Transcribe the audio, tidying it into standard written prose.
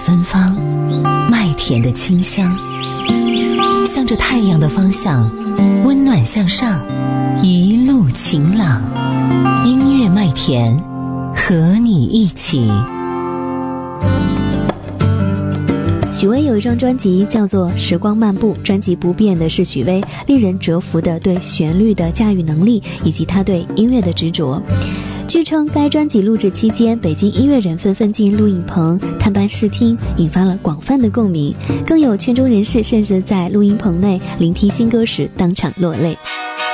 芬芳，麦田的清香，向着太阳的方向，温暖向上，一路晴朗。音乐麦田，和你一起。 许巍有一张专辑叫做《时光漫步》，专辑不变的是许巍令人折服的对旋律的驾驭能力，以及他对音乐的执着。据称该专辑录制期间，北京音乐人纷纷进录影棚探班试听，引发了广泛的共鸣，更有圈中人士甚至在录音棚内聆听新歌时当场落泪。